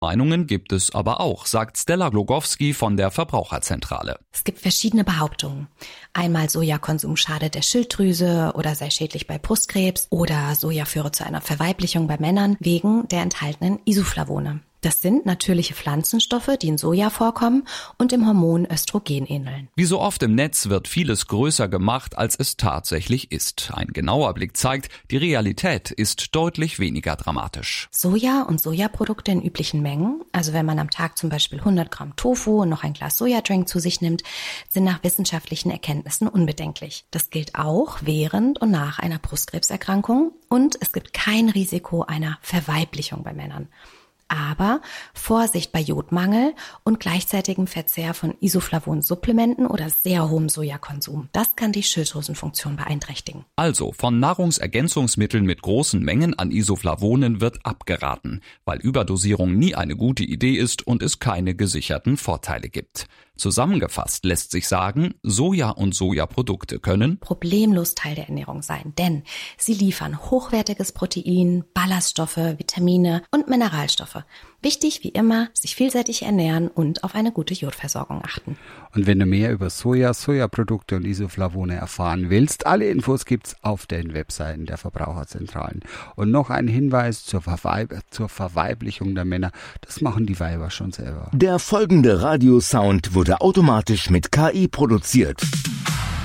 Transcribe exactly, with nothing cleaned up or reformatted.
Meinungen gibt es aber auch, sagt Stella Glogowski von der Verbraucherzentrale. Es gibt verschiedene Behauptungen. Einmal Sojakonsum schadet der Schilddrüse oder sei schädlich bei Brustkrebs oder Soja führe zu einer Verweiblichung bei Männern wegen der enthaltenen Isoflavone. Das sind natürliche Pflanzenstoffe, die in Soja vorkommen und dem Hormon Östrogen ähneln. Wie so oft im Netz wird vieles größer gemacht, als es tatsächlich ist. Ein genauer Blick zeigt, die Realität ist deutlich weniger dramatisch. Soja und Sojaprodukte in üblichen Mengen, also wenn man am Tag zum Beispiel hundert Gramm Tofu und noch ein Glas Sojadrink zu sich nimmt, sind nach wissenschaftlichen Erkenntnissen unbedenklich. Das gilt auch während und nach einer Brustkrebserkrankung und es gibt kein Risiko einer Verweiblichung bei Männern. Aber Vorsicht bei Jodmangel und gleichzeitigem Verzehr von Isoflavon-Supplementen oder sehr hohem Sojakonsum. Das kann die Schilddrüsenfunktion beeinträchtigen. Also von Nahrungsergänzungsmitteln mit großen Mengen an Isoflavonen wird abgeraten, weil Überdosierung nie eine gute Idee ist und es keine gesicherten Vorteile gibt. Zusammengefasst lässt sich sagen, Soja und Sojaprodukte können problemlos Teil der Ernährung sein, denn sie liefern hochwertiges Protein, Ballaststoffe, Vitamine und Mineralstoffe. Wichtig wie immer, sich vielseitig ernähren und auf eine gute Jodversorgung achten. Und wenn du mehr über Soja, Sojaprodukte und Isoflavone erfahren willst, alle Infos gibt's auf den Webseiten der Verbraucherzentralen. Und noch ein Hinweis zur, Verweib- zur Verweiblichung der Männer, das machen die Weiber schon selber. Der folgende Radiosound wurde automatisch mit K I produziert.